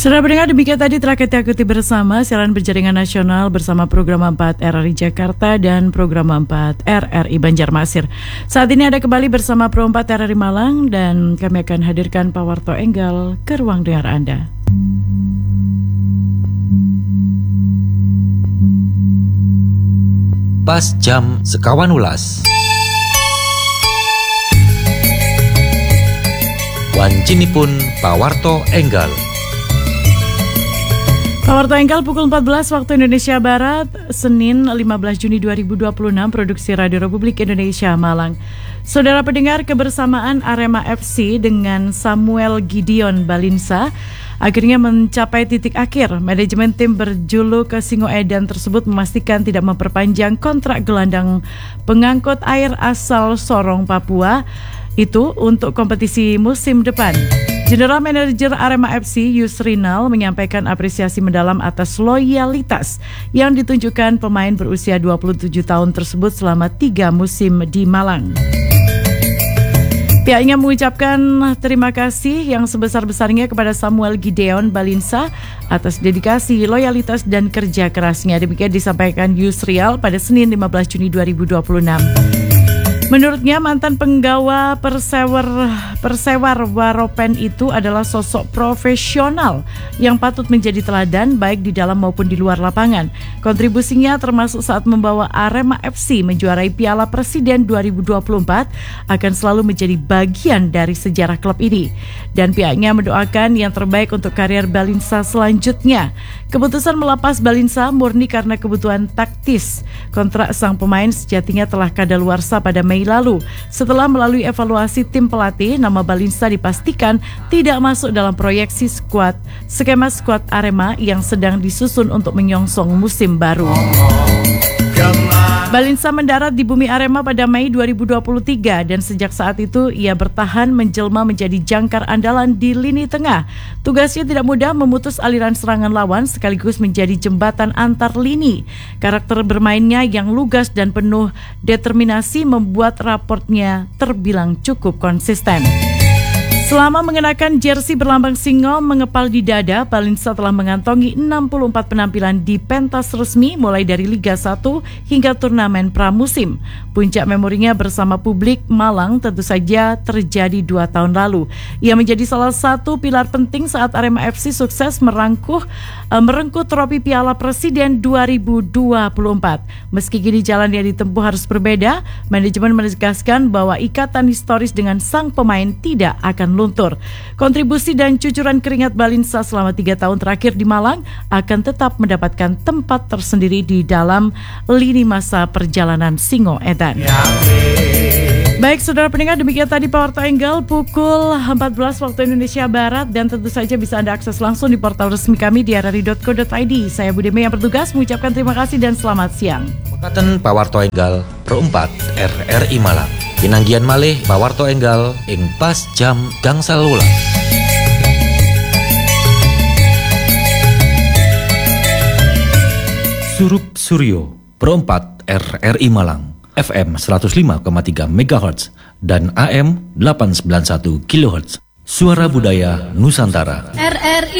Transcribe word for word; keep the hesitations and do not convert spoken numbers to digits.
Saudara pendengar, demikian tadi telah kita ikuti bersama siaran berjaringan nasional bersama program empat R R I Jakarta dan program empat R R I Banjarmasin. Saat ini ada kembali bersama Pro empat R R I Malang dan kami akan hadirkan Pak Warto Enggal ke ruang dengar Anda. Pas jam sekawan ulas. Wancinipun Pak Warto Enggal. Pak Warto Enggal pukul empat belas waktu Indonesia Barat, Senin lima belas Juni dua ribu dua puluh enam, produksi Radio Republik Indonesia Malang. Saudara pendengar, kebersamaan Arema F C dengan Samuel Gideon Balinsa akhirnya mencapai titik akhir. Manajemen tim berjuluk Singoedan tersebut memastikan tidak memperpanjang kontrak gelandang pengangkut air asal Sorong, Papua itu untuk kompetisi musim depan. General Manager Arema F C Yusrinal menyampaikan apresiasi mendalam atas loyalitas yang ditunjukkan pemain berusia dua puluh tujuh tahun tersebut selama tiga musim di Malang. Pihaknya mengucapkan terima kasih yang sebesar-besarnya kepada Samuel Gideon Balinsa atas dedikasi, loyalitas, dan kerja kerasnya. Demikian disampaikan Yusrial pada Senin lima belas Juni dua ribu dua puluh enam. Menurutnya, mantan penggawa Persewar Persewar Waropen itu adalah sosok profesional yang patut menjadi teladan baik di dalam maupun di luar lapangan. Kontribusinya termasuk saat membawa Arema F C menjuarai Piala Presiden dua ribu dua puluh empat akan selalu menjadi bagian dari sejarah klub ini. Dan pihaknya mendoakan yang terbaik untuk karier Balinsa selanjutnya. Keputusan melepas Balinsa murni karena kebutuhan taktis. Kontrak sang pemain sejatinya telah kadaluarsa pada Mei lalu. Setelah melalui evaluasi tim pelatih, nama Balinsa dipastikan tidak masuk dalam proyeksi skuad skema skuad Arema yang sedang disusun untuk menyongsong musim baru. Balinsa mendarat di bumi Arema pada Mei dua ribu dua puluh tiga dan sejak saat itu ia bertahan menjelma menjadi jangkar andalan di lini tengah. Tugasnya tidak mudah memutus aliran serangan lawan sekaligus menjadi jembatan antar lini. Karakter bermainnya yang lugas dan penuh determinasi membuat raportnya terbilang cukup konsisten. Selama mengenakan jersey berlambang singo mengepal di dada, Balinsa telah mengantongi enam puluh empat penampilan di pentas resmi mulai dari Liga satu hingga turnamen pramusim. Puncak memorinya bersama publik Malang tentu saja terjadi dua tahun lalu. Ia menjadi salah satu pilar penting saat Arema F C sukses merangkuh uh, merengkuh trofi Piala Presiden dua ribu dua puluh empat. Meski kini jalan yang ditempuh harus berbeda, manajemen menegaskan bahwa ikatan historis dengan sang pemain tidak akan luntur. Kontribusi dan cucuran keringat Balinsa selama tiga tahun terakhir di Malang akan tetap mendapatkan tempat tersendiri di dalam lini masa perjalanan Singoedan. Baik, saudara pendengar, demikian tadi Pak Warto Enggal pukul empat belas waktu Indonesia Barat dan tentu saja bisa Anda akses langsung di portal resmi kami di r r i dot co dot i d. Saya Budeme yang bertugas mengucapkan terima kasih dan selamat siang. Makaten Pak Warto Enggal Pro empat R R I Malang. Pinanggian malih Pak Warto Enggal ing pas jam gangsal ulas. Surup Suryo Pro empat R R I Malang F M seratus lima koma tiga megahertz dan A M delapan ratus sembilan puluh satu kilohertz. Suara Budaya Nusantara. R R I